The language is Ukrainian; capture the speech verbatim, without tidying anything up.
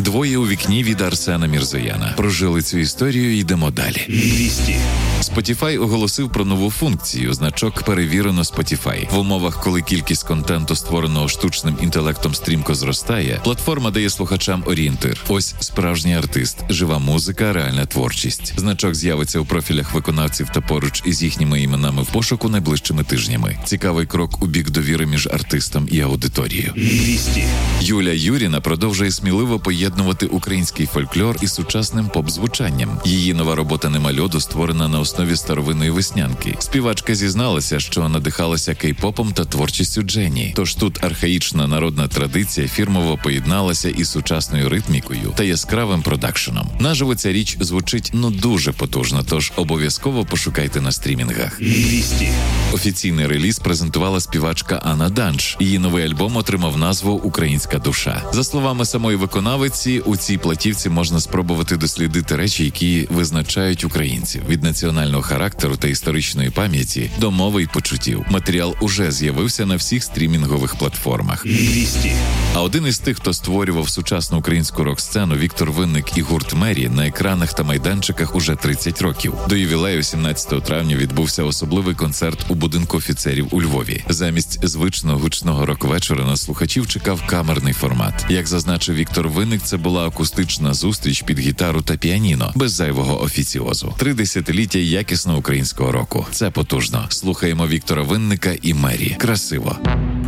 Двоє у вікні від Арсена Мірзояна. Прожили цю історію, йдемо далі. Вісті. Spotify оголосив про нову функцію – значок «Перевірено Spotify». В умовах, коли кількість контенту, створеного штучним інтелектом, стрімко зростає, платформа дає слухачам орієнтир. Ось справжній артист, жива музика, реальна творчість. Значок з'явиться у профілях виконавців та поруч із їхніми іменами в пошуку найближчими тижнями. Цікавий крок у бік довіри між артистом і аудиторією. Вісті. Юля Юріна продовжує сміливо поєднувати український фольклор із сучасним поп-звучанням. Її нова робота «Нема льоду» створена на основі старовинної веснянки. Співачка зізналася, що надихалася кей-попом та творчістю Джені. Тож тут архаїчна народна традиція фірмово поєдналася із сучасною ритмікою та яскравим продакшеном. Наживо ця річ звучить ну дуже потужно, тож обов'язково пошукайте на стрімінгах. Вісті. Офіційний реліз презентувала співачка Анна Данш. Її новий альбом отримав назву «Українська душа». За словами самої виконавиці, у цій платівці можна спробувати дослідити речі, які визначають українців. Від національного характеру та історичної пам'яті до мови й почуттів. Матеріал уже з'явився на всіх стрімінгових платформах. Вісті. А один із тих, хто створював сучасну українську рок-сцену, Віктор Винник і гурт «Мері», на екранах та майданчиках уже тридцять років. До ювілею сімнадцятого травня відбувся особливий концерт у будинку офіцерів у Львові. Замість звичного гучного рок-вечора на слухачів чекав камерний формат. Як зазначив Віктор Винник, це була акустична зустріч під гітару та піаніно, без зайвого офіціозу. Три десятиліття якісного українського року. Це потужно. Слухаємо Віктора Винника і «Мері». Красиво.